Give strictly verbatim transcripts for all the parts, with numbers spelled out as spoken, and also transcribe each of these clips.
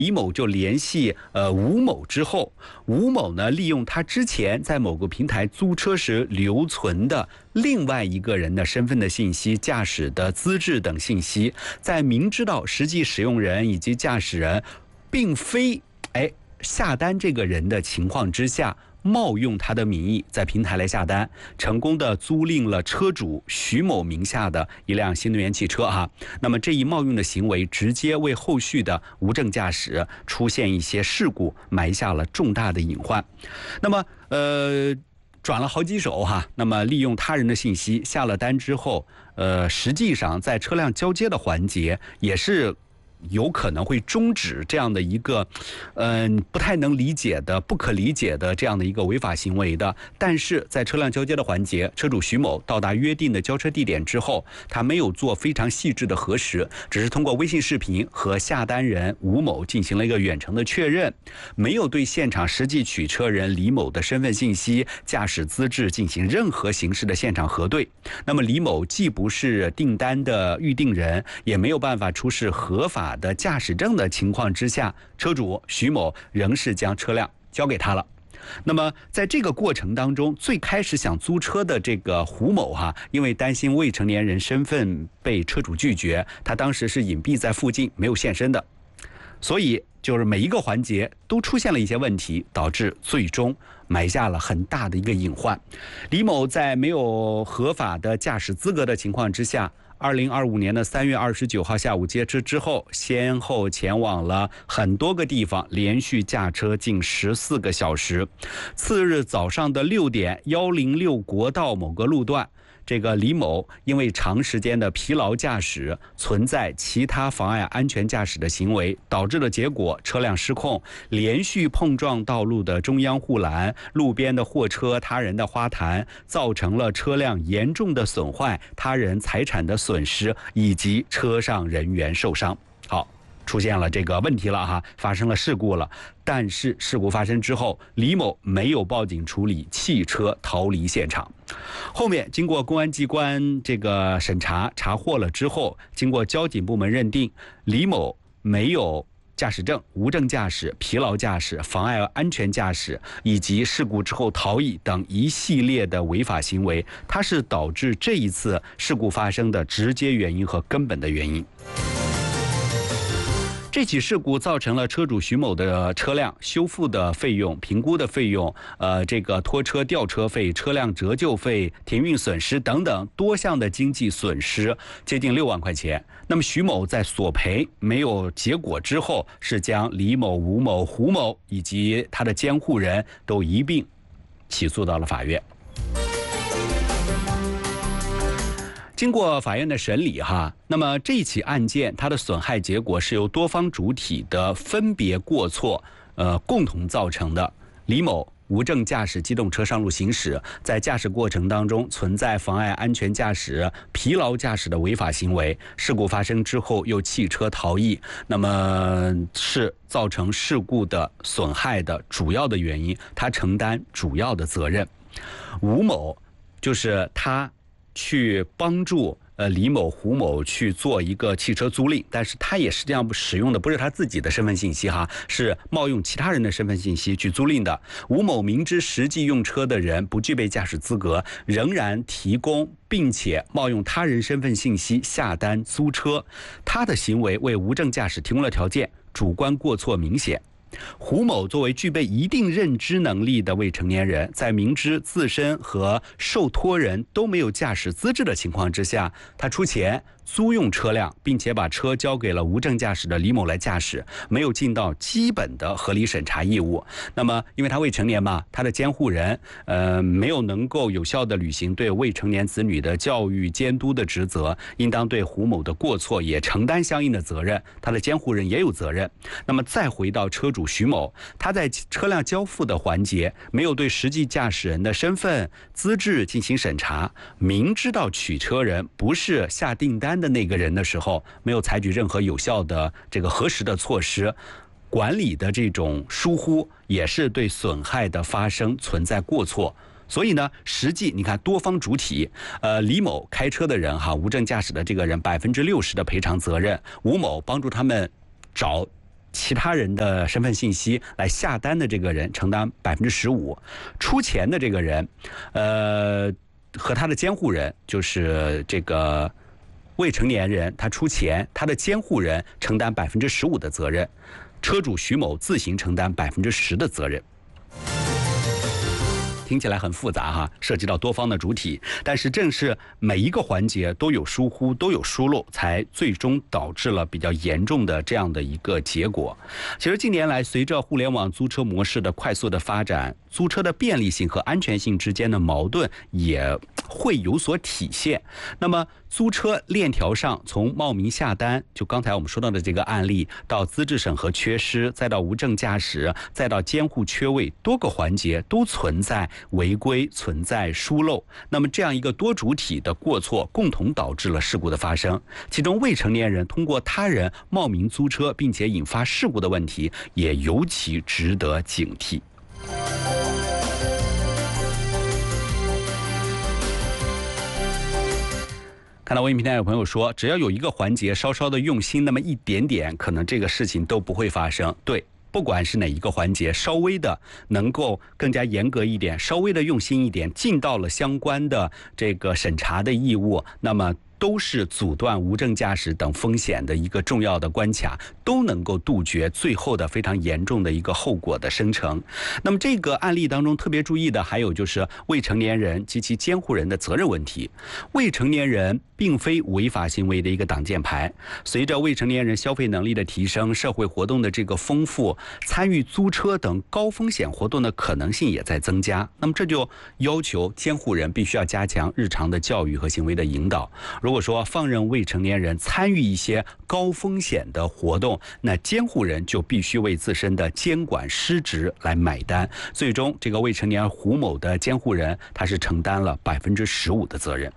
李某就联系呃吴某之后，吴某呢利用他之前在某个平台租车时留存的另外一个人的身份的信息、驾驶的资质等信息，在明知道实际使用人以及驾驶人并非哎下单这个人的情况之下，冒用他的名义在平台来下单，成功的租赁了车主徐某名下的一辆新能源汽车哈。那么这一冒用的行为，直接为后续的无证驾驶出现一些事故埋下了重大的隐患。那么呃。转了好几手哈，那么利用他人的信息下了单之后，呃，实际上在车辆交接的环节也是有可能会终止这样的一个，嗯、呃，不太能理解的、不可理解的这样的一个违法行为的。但是在车辆交接的环节，车主徐某到达约定的交车地点之后，他没有做非常细致的核实，只是通过微信视频和下单人吴某进行了一个远程的确认，没有对现场实际取车人李某的身份信息、驾驶资质进行任何形式的现场核对。那么李某既不是订单的预定人，也没有办法出示合法的驾驶证的情况之下，车主徐某仍是将车辆交给他了。那么在这个过程当中，最开始想租车的这个胡某哈，因为担心未成年人身份被车主拒绝，他当时是隐蔽在附近没有现身的，所以就是每一个环节都出现了一些问题，导致最终埋下了很大的一个隐患。李某在没有合法的驾驶资格的情况之下，二零二五年的三月二十九号下午接车之后，先后前往了很多个地方，连续驾车近十四个小时。次日早上的六点，幺零六国道某个路段，这个李某因为长时间的疲劳驾驶，存在其他妨碍安全驾驶的行为，导致的结果车辆失控，连续碰撞道路的中央护栏、路边的货车、他人的花坛，造成了车辆严重的损坏、他人财产的损失以及车上人员受伤。好，出现了这个问题了哈，发生了事故了。但是事故发生之后，李某没有报警处理，汽车逃离现场。后面经过公安机关这个审查查获了之后，经过交警部门认定，李某没有驾驶证、无证驾驶、疲劳驾驶、妨碍安全驾驶以及事故之后逃逸等一系列的违法行为，它是导致这一次事故发生的直接原因和根本的原因。这起事故造成了车主徐某的车辆修复的费用、评估的费用、呃，这个拖车吊车费、车辆折旧费、停运损失等等多项的经济损失，接近六万块钱。那么徐某在索赔没有结果之后，是将李某、吴某、胡某以及他的监护人都一并起诉到了法院。经过法院的审理哈，那么这起案件它的损害结果是由多方主体的分别过错，呃，共同造成的。李某无证驾驶机动车上路行驶，在驾驶过程当中存在妨碍安全驾驶、疲劳驾驶的违法行为，事故发生之后又弃车逃逸，那么是造成事故的损害的主要的原因，他承担主要的责任。吴某就是他去帮助呃李某、胡某去做一个汽车租赁，但是他也实际上使用的不是他自己的身份信息哈，是冒用其他人的身份信息去租赁的。吴某明知实际用车的人不具备驾驶资格，仍然提供并且冒用他人身份信息下单租车，他的行为为无证驾驶提供了条件，主观过错明显。胡某作为具备一定认知能力的未成年人，在明知自身和受托人都没有驾驶资质的情况之下，他出钱租用车辆，并且把车交给了无证驾驶的李某来驾驶，没有尽到基本的合理审查义务。那么因为他未成年嘛，他的监护人呃没有能够有效的履行对未成年子女的教育监督的职责，应当对胡某的过错也承担相应的责任，他的监护人也有责任。那么再回到车主徐某，他在车辆交付的环节没有对实际驾驶人的身份资质进行审查，明知道取车人不是下订单的那个人的时候，没有采取任何有效的这个核实的措施，管理的这种疏忽也是对损害的发生存在过错。所以呢，实际你看多方主体，呃，李某开车的人哈，无证驾驶的这个人百分之六十的赔偿责任，吴某帮助他们找其他人的身份信息来下单的这个人承担百分之十五，出钱的这个人，呃，和他的监护人，就是这个未成年人，他出钱，他的监护人承担百分之十五的责任，车主徐某自行承担百分之十的责任。听起来很复杂哈，涉及到多方的主体，但是正是每一个环节都有疏忽、都有疏漏，才最终导致了比较严重的这样的一个结果。其实近年来，随着互联网租车模式的快速的发展，租车的便利性和安全性之间的矛盾也会有所体现。那么租车链条上，从冒名下单，就刚才我们说到的这个案例，到资质审核缺失，再到无证驾驶，再到监护缺位，多个环节都存在违规，存在疏漏。那么这样一个多主体的过错，共同导致了事故的发生。其中未成年人通过他人冒名租车，并且引发事故的问题，也尤其值得警惕。看到微信平台有朋友说，只要有一个环节稍稍的用心那么一点点，可能这个事情都不会发生。对，不管是哪一个环节，稍微的能够更加严格一点，稍微的用心一点，尽到了相关的这个审查的义务，那么都是阻断无证驾驶等风险的一个重要的关卡，都能够杜绝最后的非常严重的一个后果的生成。那么这个案例当中特别注意的还有就是未成年人及其监护人的责任问题。未成年人并非违法行为的一个挡箭牌，随着未成年人消费能力的提升，社会活动的这个丰富，参与租车等高风险活动的可能性也在增加。那么这就要求监护人必须要加强日常的教育和行为的引导。如果说放任未成年人参与一些高风险的活动，那监护人就必须为自身的监管失职来买单。最终，这个未成年胡某的监护人，他是承担了百分之十五的责任。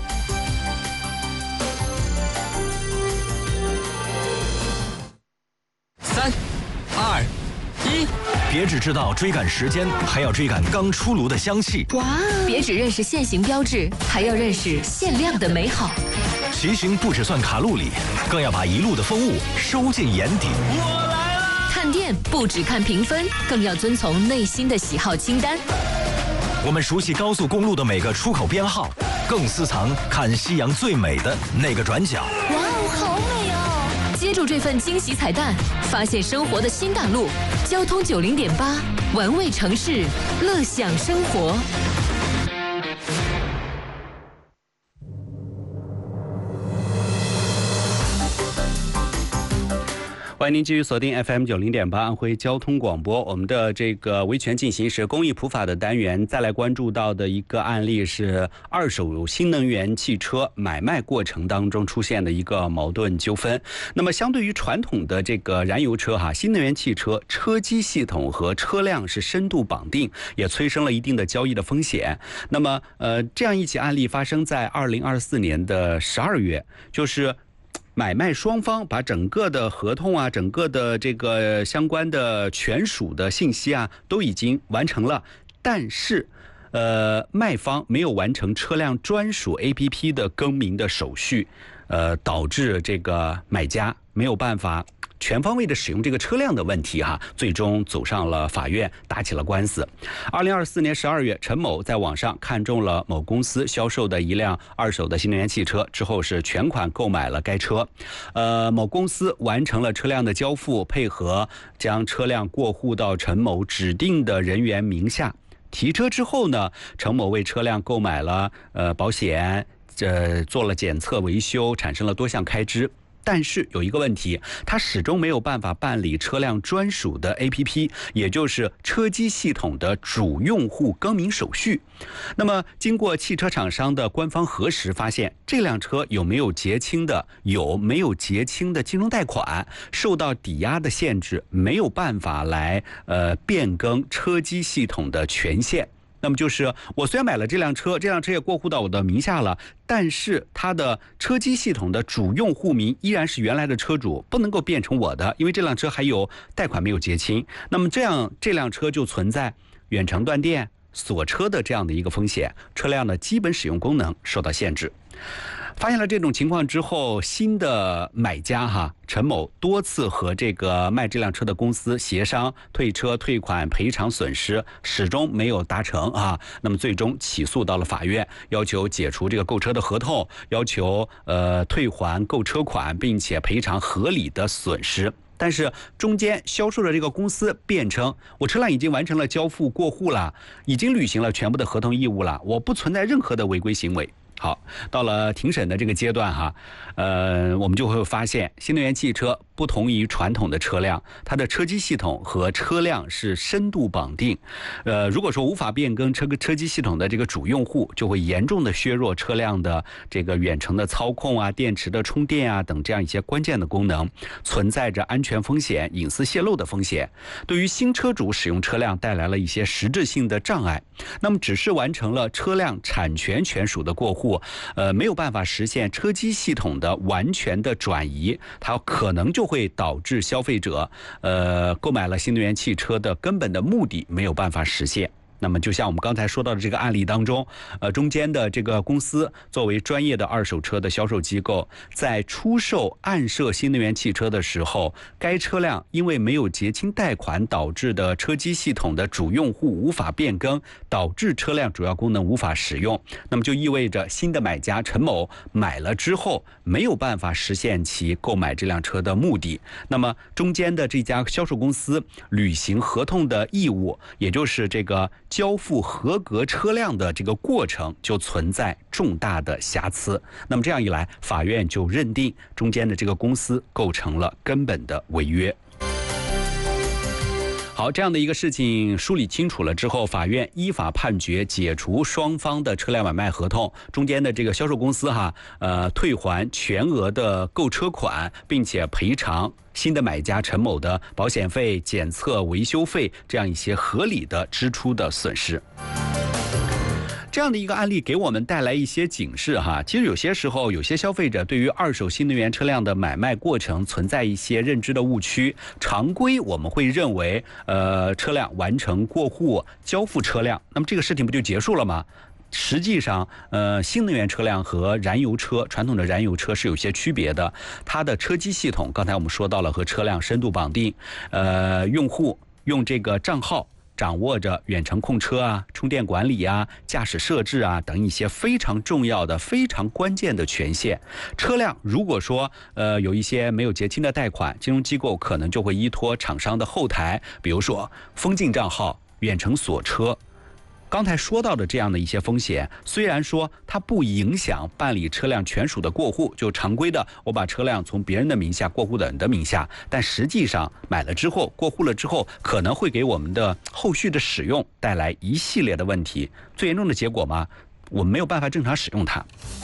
三、二、一，别只知道追赶时间，还要追赶刚出炉的香气。 哇！别只认识限行标志，还要认识限量的美好。 骑行不只算卡路里，更要把一路的风物收进眼底。 我来了！看店不只看评分，更要遵从内心的喜好清单。 我们熟悉高速公路的每个出口编号，更私藏看夕阳最美的那个转角。 哇哦，好美哦！接住这份惊喜彩蛋，发现生活的新大陆。交通九零点八，玩味城市，乐享生活。 欢迎您继续锁定 F M 九零点八安徽交通广播。我们的这个维权进行时公益普法的单元，再来关注到的一个案例是二手新能源汽车买卖过程当中出现的一个矛盾纠纷。那么相对于传统的这个燃油车哈，新能源汽车车机系统和车辆是深度绑定，也催生了一定的交易的风险。那么呃，这样一起案例发生在二零二四年的十二月，就是买卖双方把整个的合同啊，整个的这个相关的权属的信息啊，都已经完成了，但是呃，卖方没有完成车辆专属 A P P 的更名的手续，呃，导致这个买家没有办法全方位的使用这个车辆的问题哈，最终走上了法院，打起了官司。二零二四年十二月，陈某在网上看中了某公司销售的一辆二手的新能源汽车，之后是全款购买了该车。呃，某公司完成了车辆的交付，配合将车辆过户到陈某指定的人员名下。提车之后呢，陈某为车辆购买了呃保险，呃做了检测维修，产生了多项开支。但是有一个问题，他始终没有办法办理车辆专属的 A P P， 也就是车机系统的主用户更名手续。那么经过汽车厂商的官方核实，发现这辆车有没有结清的有没有结清的金融贷款，受到抵押的限制，没有办法来呃变更车机系统的权限。那么就是我虽然买了这辆车，这辆车也过户到我的名下了，但是它的车机系统的主用户名依然是原来的车主，不能够变成我的，因为这辆车还有贷款没有结清。那么这样这辆车就存在远程断电、锁车的这样的一个风险，车辆的基本使用功能受到限制。 发现了这种情况之后，新的买家哈陈某多次和这个卖这辆车的公司协商退车、退款、赔偿损失，始终没有达成啊。那么最终起诉到了法院，要求解除这个购车的合同，要求呃退还购车款，并且赔偿合理的损失。但是中间销售的这个公司辩称，我车辆已经完成了交付过户了，已经履行了全部的合同义务了，我不存在任何的违规行为。好，到了庭审的这个阶段哈，呃，我们就会发现，新能源汽车不同于传统的车辆，它的车机系统和车辆是深度绑定。呃，如果说无法变更车车机系统的这个主用户，就会严重的削弱车辆的这个远程的操控啊、电池的充电啊等这样一些关键的功能，存在着安全风险、隐私泄露的风险，对于新车主使用车辆带来了一些实质性的障碍。那么，只是完成了车辆产权权属的过户，呃，没有办法实现车机系统的完全的转移，它可能就会导致消费者，呃，购买了新能源汽车的根本的目的没有办法实现。那么就像我们刚才说到的这个案例当中，呃，中间的这个公司作为专业的二手车的销售机构，在出售暗设新能源汽车的时候，该车辆因为没有结清贷款导致的车机系统的主用户无法变更，导致车辆主要功能无法使用，那么就意味着新的买家陈某买了之后没有办法实现其购买这辆车的目的，那么中间的这家销售公司履行合同的义务，也就是这个交付合格车辆的这个过程就存在重大的瑕疵。那么这样一来，法院就认定中间的这个公司构成了根本的违约。好，这样的一个事情梳理清楚了之后，法院依法判决解除双方的车辆买卖合同，中间的这个销售公司哈，呃，退还全额的购车款，并且赔偿新的买家陈某的保险费、检测、维修费这样一些合理的支出的损失。这样的一个案例给我们带来一些警示哈。其实有些时候，有些消费者对于二手新能源车辆的买卖过程存在一些认知的误区。常规我们会认为，呃，车辆完成过户、交付车辆，那么这个事情不就结束了吗？实际上，呃，新能源车辆和燃油车、传统的燃油车是有些区别的。它的车机系统，刚才我们说到了和车辆深度绑定，呃，用户用这个账号掌握着远程控车啊、充电管理啊、驾驶设置啊等一些非常重要的、非常关键的权限。车辆如果说呃有一些没有结清的贷款，金融机构可能就会依托厂商的后台，比如说封禁账号、远程锁车。刚才说到的这样的一些风险，虽然说它不影响办理车辆权属的过户，就常规的我把车辆从别人的名下过户到你的名下，但实际上买了之后、过户了之后，可能会给我们的后续的使用带来一系列的问题。最严重的结果嘛，我们没有办法正常使用它。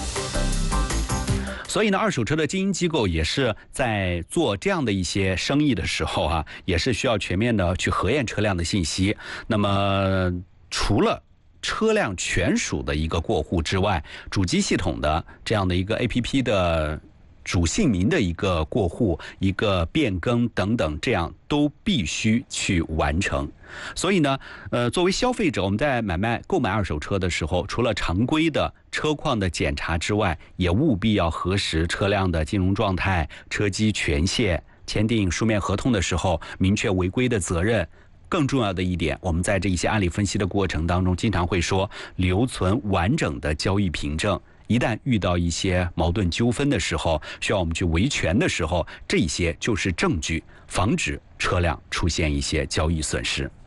所以呢，二手车的经营机构也是在做这样的一些生意的时候啊，也是需要全面的去核验车辆的信息。那么除了车辆权属的一个过户之外，主机系统的这样的一个 A P P 的主姓名的一个过户、一个变更等等，这样都必须去完成。所以呢，呃，作为消费者，我们在买卖、购买二手车的时候，除了常规的车况的检查之外，也务必要核实车辆的金融状态、车机权限，签订书面合同的时候，明确违规的责任。更重要的一点，我们在这一些案例分析的过程当中，经常会说留存完整的交易凭证。一旦遇到一些矛盾纠纷的时候，需要我们去维权的时候，这些就是证据，防止车辆出现一些交易损失。